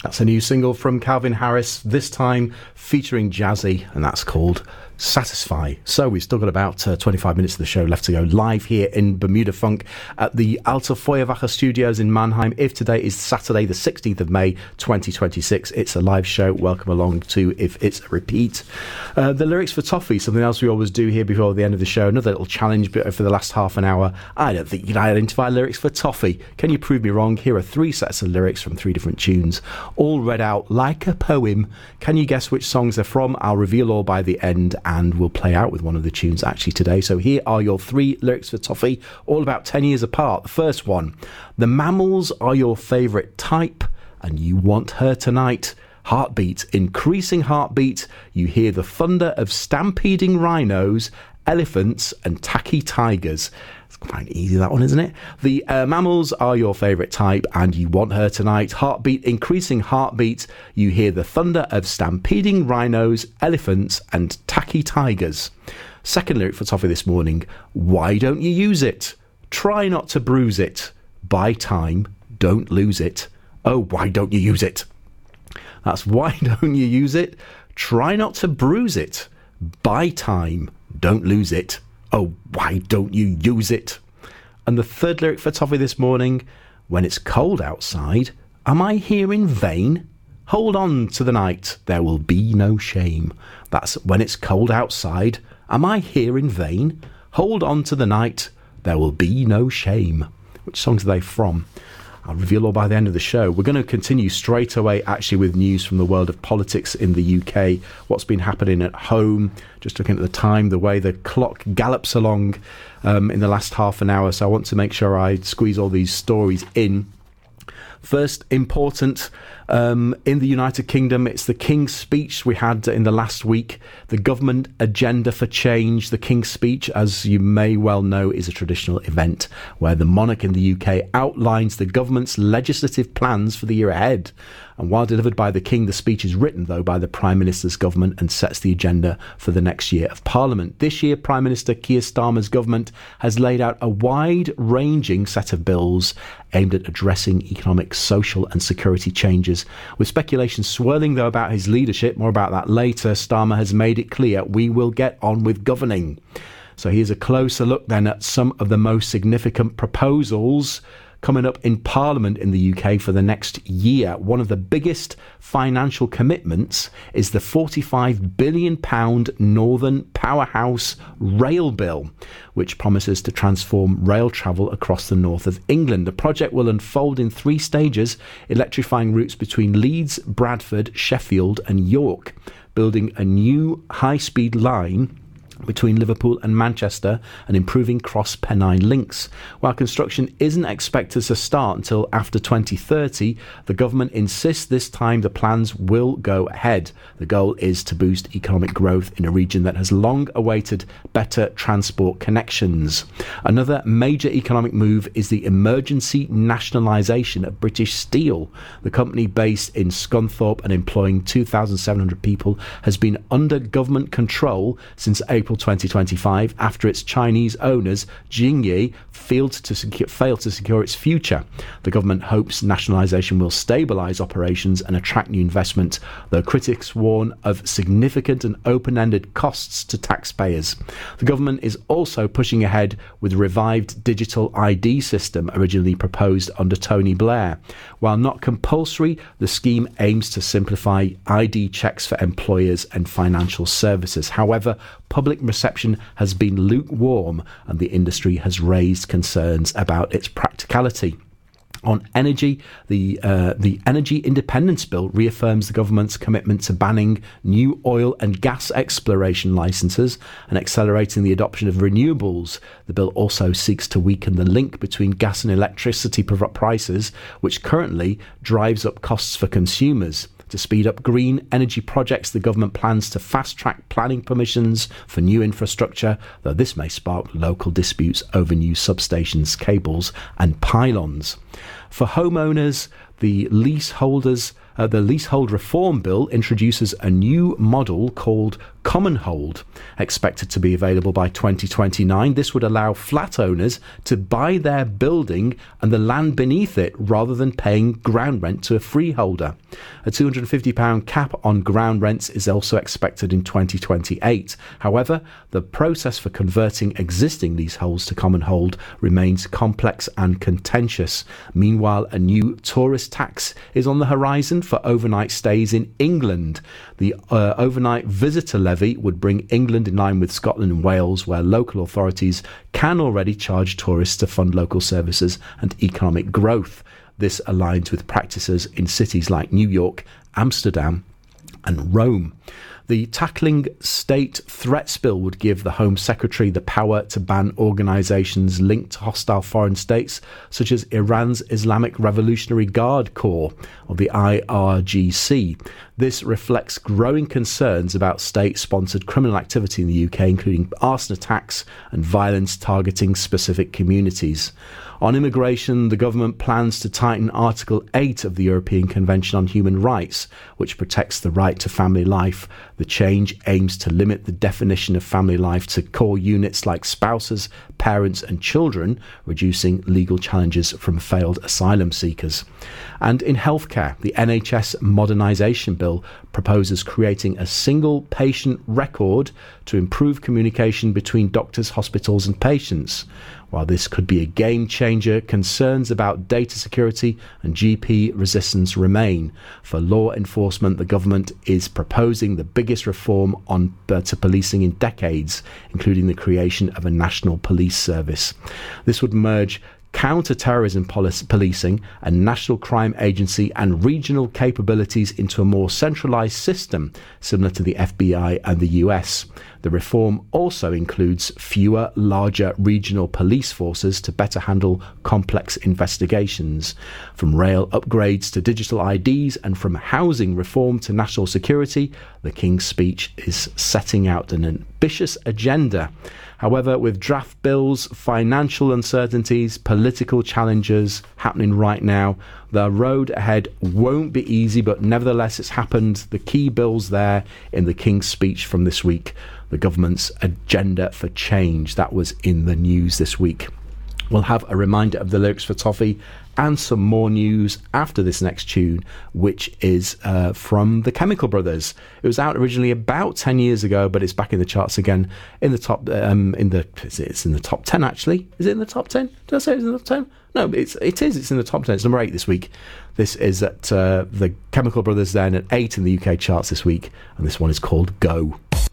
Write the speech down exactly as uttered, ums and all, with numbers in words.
That's a new single from Calvin Harris, this time featuring Jazzy, and that's called Satisfy. So we've still got about uh, twenty-five minutes of the show left to go, live here in Bermuda Funk at the Alta Feuerwache Studios in Mannheim. If today is Saturday the sixteenth of May twenty twenty-six, it's a live show. Welcome along to If It's a Repeat. Uh, the lyrics for Toffee, something else we always do here before the end of the show, another little challenge for the last half an hour. I don't think you can identify lyrics for Toffee. Can you prove me wrong? Here are three sets of lyrics from three different tunes, all read out like a poem. Can you guess which songs they're from? I'll reveal all by the end, and we'll play out with one of the tunes actually today. So here are your three lyrics for Toffee, all about ten years apart. The first one: the mammals are your favourite type, and you want her tonight. Heartbeat, increasing heartbeat, you hear the thunder of stampeding rhinos, elephants and tacky tigers. It's quite easy, that one, isn't it? The uh, mammals are your favourite type, and you want her tonight. Heartbeat, increasing heartbeat, you hear the thunder of stampeding rhinos, elephants and tacky tigers. Second lyric for Toffee this morning: why don't you use it? Try not to bruise it. Buy time, don't lose it. Oh, why don't you use it? That's why don't you use it? Try not to bruise it. Buy time, don't lose it. Oh, why don't you use it? And the third lyric for Toffee this morning: when it's cold outside, am I here in vain? Hold on to the night, there will be no shame. That's when it's cold outside, am I here in vain? Hold on to the night, there will be no shame. Which songs are they from? I'll reveal all by the end of the show. We're going to continue straight away actually with news from the world of politics in the U K, what's been happening at home, just looking at the time, the way the clock gallops along um, in the last half an hour. So I want to make sure I squeeze all these stories in. First, important, um, in the United Kingdom, it's the King's Speech we had in the last week. The government agenda for change. The King's Speech, as you may well know, is a traditional event where the monarch in the U K outlines the government's legislative plans for the year ahead. And while delivered by the King, the speech is written, though, by the Prime Minister's government and sets the agenda for the next year of Parliament. This year, Prime Minister Keir Starmer's government has laid out a wide-ranging set of bills aimed at addressing economic, social and security changes. With speculation swirling, though, about his leadership, more about that later, Starmer has made it clear we will get on with governing. So here's a closer look then at some of the most significant proposals coming up in Parliament in the U K for the next year. One of the biggest financial commitments is the forty-five billion pounds Northern Powerhouse Rail Bill, which promises to transform rail travel across the north of England. The project will unfold in three stages, electrifying routes between Leeds, Bradford, Sheffield and York, building a new high-speed line between Liverpool and Manchester and improving cross-Pennine links. While construction isn't expected to start until after twenty thirty, the government insists this time the plans will go ahead. The goal is to boost economic growth in a region that has long awaited better transport connections. Another major economic move is the emergency nationalisation of British Steel. The company, based in Scunthorpe and employing two thousand seven hundred people, has been under government control since April twenty twenty-five after its Chinese owners, Jingyi, failed to secure, failed to secure its future. The government hopes nationalisation will stabilise operations and attract new investment, though critics warn of significant and open-ended costs to taxpayers. The government is also pushing ahead with a revived digital I D system originally proposed under Tony Blair. While not compulsory, the scheme aims to simplify I D checks for employers and financial services. However, public reception has been lukewarm and the industry has raised concerns about its practicality. On energy, the uh, the Energy Independence Bill reaffirms the government's commitment to banning new oil and gas exploration licences and accelerating the adoption of renewables. The bill also seeks to weaken the link between gas and electricity prices, which currently drives up costs for consumers. To speed up green energy projects, the government plans to fast-track planning permissions for new infrastructure, though this may spark local disputes over new substations, cables and pylons. For homeowners, the leaseholders, uh, the Leasehold Reform Bill introduces a new model called Common Hold, expected to be available by twenty twenty-nine. This would allow flat owners to buy their building and the land beneath it rather than paying ground rent to a freeholder. A two hundred fifty pounds cap on ground rents is also expected in twenty twenty-eight. However, the process for converting existing leaseholds to common hold remains complex and contentious. Meanwhile, a new tourist tax is on the horizon for overnight stays in England. The uh, overnight visitor levy would bring England in line with Scotland and Wales, where local authorities can already charge tourists to fund local services and economic growth. This aligns with practices in cities like New York, Amsterdam and Rome. The Tackling State Threats Bill would give the Home Secretary the power to ban organisations linked to hostile foreign states, such as Iran's Islamic Revolutionary Guard Corps, or the I R G C. This reflects growing concerns about state-sponsored criminal activity in the U K, including arson attacks and violence targeting specific communities. On immigration, the government plans to tighten Article eight of the European Convention on Human Rights, which protects the right to family life. The change aims to limit the definition of family life to core units like spouses, parents and children, reducing legal challenges from failed asylum seekers. And in healthcare, the N H S Modernisation Bill proposes creating a single patient record to improve communication between doctors, hospitals and patients. While this could be a game changer, concerns about data security and G P resistance remain. For law enforcement, the government is proposing the biggest reform on uh, to policing in decades, including the creation of a national police service. This would merge counter-terrorism polic- policing, a national crime agency and regional capabilities into a more centralised system, similar to the F B I and the U S. The reform also includes fewer, larger regional police forces to better handle complex investigations. From rail upgrades to digital I Ds and from housing reform to national security, the King's Speech is setting out an ambitious agenda. However, with draft bills, financial uncertainties, political challenges happening right now, the road ahead won't be easy, but nevertheless it's happened. The key bills there in the King's Speech from this week, the government's agenda for change, that was in the news this week. We'll have a reminder of the lyrics for Toffee and some more news after this next tune, which is uh, from the Chemical Brothers. It was out originally about ten years ago, but it's back in the charts again. In the top, um, in the it's in the top ten actually. Is it in the top ten? Did I say it's in the top ten? No, it's it is. It's in the top ten. It's number eight this week. This is at uh, the Chemical Brothers then at eight in the U K charts this week, and this one is called Go.